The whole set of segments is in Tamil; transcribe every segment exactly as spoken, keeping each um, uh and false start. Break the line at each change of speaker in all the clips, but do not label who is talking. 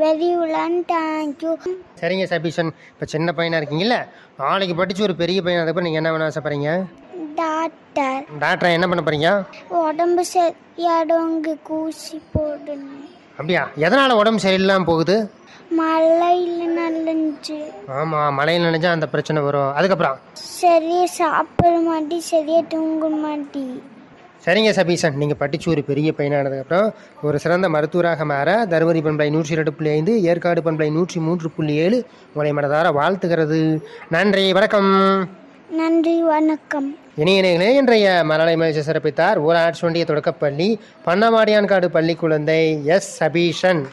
Very உலன் thank you.
சரிங்க சபீஷன், இப்போ சின்ன பையனாக இருக்கீங்கல்ல, நாளைக்கு படித்து ஒரு பெரிய பையன் அதுக்கப்புறம் நீங்கள் என்ன பண்ண ஆசைப்படுறீங்க?
டாக்டர்.
டாக்டரை என்ன பண்ண போகிறீங்க?
உடம்பு சரியாடவங்க ஊசி போடணும்.
அப்படியா? எதனால் உடம்பு சரியில்லாமல் போகுது?
மழையில் நனைஞ்சு.
ஆமாம், மழையில் நினைஞ்சா அந்த பிரச்சனை வரும். அதுக்கப்புறம்
சரியா சாப்பிட மாட்டி, சரியா தூங்க மாட்டி.
சரிங்க சபீஷன், நீங்கள் படித்து ஒரு பெரிய பையனானதுக்கப்புறம் ஒரு சிறந்த மருத்துவராக மாற தருமபுரி பண்பலை நூற்றி இரண்டு புள்ளி ஐந்து, ஏற்காடு பண்பலை நூற்றி மூன்று புள்ளி ஏழு உங்களை மனதார வாழ்த்துகிறது. நன்றி, வணக்கம்.
நன்றி, வணக்கம்.
இணையர்களே, இன்றைய மலரை மகிழ்ச்சி சிறப்பித்தார் ஊராட்சி ஒன்றிய தொடக்கப்பள்ளி பண்ணமாடியான்காடு பள்ளி குழந்தை எஸ் சபீஷன்.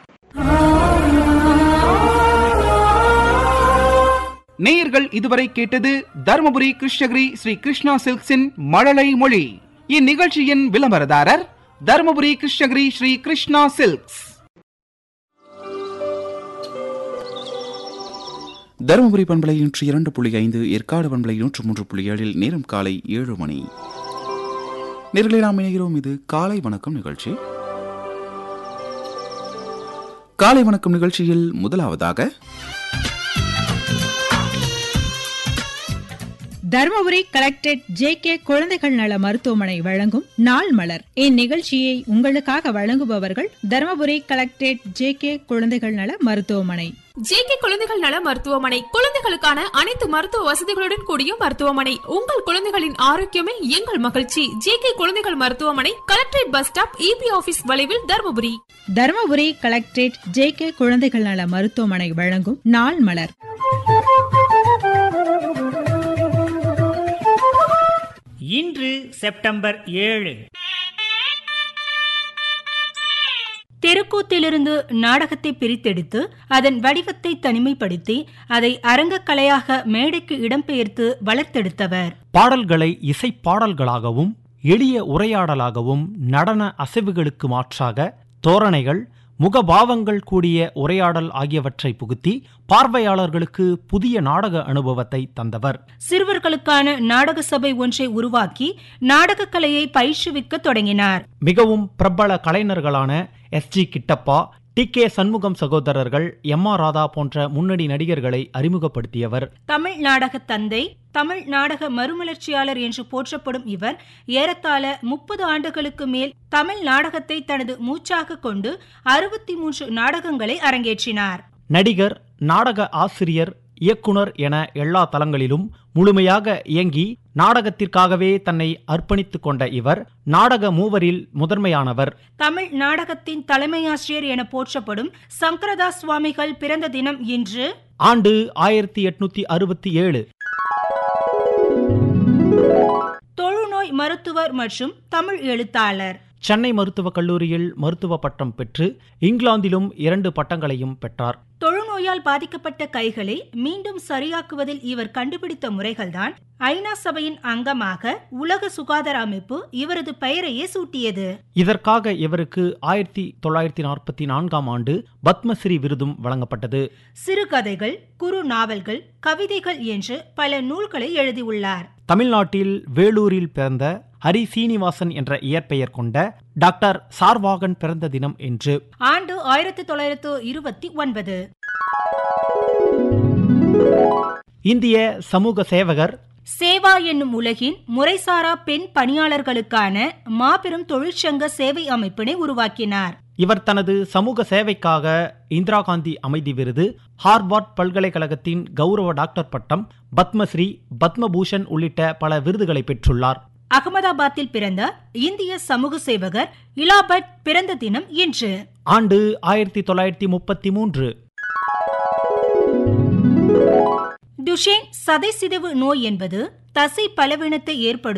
நேயர்கள் இதுவரை கேட்டது தருமபுரி கிருஷ்ணகிரி ஸ்ரீ கிருஷ்ணா சில்க்ஸின் மழலை மொழி. இந்நிகழ்ச்சியின் விளம்பரதாரர் தருமபுரி கிருஷ்ணகிரி ஸ்ரீ கிருஷ்ணா சில்க்ஸ்.
தருமபுரி பண்பலை நூற்றி இரண்டு புள்ளி ஐந்து, ஏற்காடு பண்பலை நூற்று மூன்று புள்ளி ஏழில் நேரம் காலை ஏழு மணி. நேரில் நாம் இணைகிறோம். இது காலை வணக்கம் நிகழ்ச்சி. காலை வணக்கம் நிகழ்ச்சியில் முதலாவதாக
தருமபுரி கலெக்டரேட் ஜே கே குழந்தைகள் நல மருத்துவமனை வழங்கும் நாள் மலர். இந்நிகழ்ச்சியை உங்களுக்காக வழங்குபவர்கள் தருமபுரி கலெக்டரேட் ஜே கே குழந்தைகள் நல மருத்துவமனை.
ஜே கே குழந்தைகள் நல மருத்துவமனை குழந்தைகளுக்கான அனைத்து மருத்துவ வசதிகளுடன் கூடிய மருத்துவமனை. உங்கள் குழந்தைகளின் ஆரோக்கியமே எங்கள் மகிழ்ச்சி. ஜே கே குழந்தைகள் மருத்துவமனை, collectorate bus stop, EB office வளைவில், Dharmapuri.
Dharmapuri collectorate J K குழந்தைகள் நல மருத்துவமனை வழங்கும் நாள் மலர்.
இன்று செப்டம்பர் ஏழு.
தெருக்கூத்திலிருந்து நாடகத்தை பிரித்தெடுத்து அதன் வடிவத்தை தனிமைப்படுத்தி அதை அரங்கக்கலையாக மேடைக்கு இடம்பெயர்த்து வளர்த்தெடுத்தவர்.
பாடல்களை இசை பாடல்களாகவும் எளிய உரையாடலாகவும் நடன அசைவுகளுக்கு மாற்றாக தோரணைகள், முகபாவங்கள் கூடிய உரையாடல் ஆகியவற்றை புகுத்தி பார்வையாளர்களுக்கு புதிய நாடக அனுபவத்தை தந்தவர்.
சிறுவர்களுக்கான நாடக சபை ஒன்றை உருவாக்கி நாடக கலையை பயிற்றுவிக்க தொடங்கினார்.
மிகவும் பிரபல கலைஞர்களான S G Kittappa, D K Shanmugam சகோதரர்கள், எம் ஆர் ராதா போன்ற முன்னணி நடிகர்களை அறிமுகப்படுத்தியவர்.
தமிழ் நாடக தந்தை, தமிழ் நாடக மறுமலர்ச்சியாளர் என்று போற்றப்படும் இவர் ஏறத்தாழ முப்பது ஆண்டுகளுக்கு மேல் தமிழ் நாடகத்தை தனது மூச்சாக கொண்டு அறுபத்தி மூன்று நாடகங்களை அரங்கேற்றினார்.
நடிகர், நாடக ஆசிரியர், இயக்குனர் என எல்லா தளங்களிலும் முழுமையாக இயங்கி நாடகத்திற்காகவே தன்னை அர்ப்பணித்துக் கொண்ட இவர் நாடக மூவரில் முதன்மையானவர்.
தமிழ் நாடகத்தின் தலைமையாசிரியர் என போற்றப்படும் சங்கரதாஸ் சுவாமிகள் பிறந்த தினம் இன்று.
ஆண்டு ஆயிரத்தி எட்நூத்தி அறுபத்தி ஏழு.
தொழுநோய் மருத்துவர் மற்றும் தமிழ் எழுத்தாளர்.
சென்னை மருத்துவக் கல்லூரியில் மருத்துவ பட்டம் பெற்று இங்கிலாந்திலும் இரண்டு பட்டங்களையும் பெற்றார்.
தொழுநோயால் பாதிக்கப்பட்ட கைகளை மீண்டும் சரியாக்குவதில் இவர் கண்டுபிடித்த முறைகள்தான் ஐநா சபையின் அங்கமாக உலக சுகாதார அமைப்பு இவரது பெயரையே சூட்டியது.
இதற்காக இவருக்கு ஆயிரத்தி தொள்ளாயிரத்தி நாற்பத்தி நான்காம் ஆண்டு பத்மஸ்ரீ விருதும் வழங்கப்பட்டது.
சிறுகதைகள், குறு நாவல்கள், கவிதைகள் என்று பல நூல்களை எழுதியுள்ளார்.
தமிழ்நாட்டில் வேலூரில் பிறந்த ஹரி சீனிவாசன் என்ற இயற்பெயர் கொண்ட டாக்டர் சார்வாகன் பிறந்த தினம் என்று.
ஆண்டு ஆயிரத்தி தொள்ளாயிரத்து இருபத்தி ஒன்பது.
இந்திய சமூக சேவகர்.
சேவா என்னும் உலகின் முறைசாரா பெண் பணியாளர்களுக்கான மாபெரும் தொழிற்சங்க சேவை அமைப்பினை உருவாக்கினார்.
இவர் தனது சமூக சேவைக்காக இந்திரா காந்தி அமைதி விருது, ஹார்வர்ட் பல்கலைக்கழகத்தின் கௌரவ டாக்டர் பட்டம், பத்மஸ்ரீ, பத்மபூஷன் உள்ளிட்ட பல விருதுகளை பெற்றுள்ளார்.
அகமதாபாத்தில் பிறந்த இந்திய சமூக சேவகர் இலாபட் பிறந்த தினம் இன்று.
ஆண்டு ஆயிரத்தி தொள்ளாயிரத்தி முப்பத்தி மூன்று.
டுஷேன் சதை சிதைவு நோய் என்பது தசை பலவீனத்தை ஏற்படுத்தும்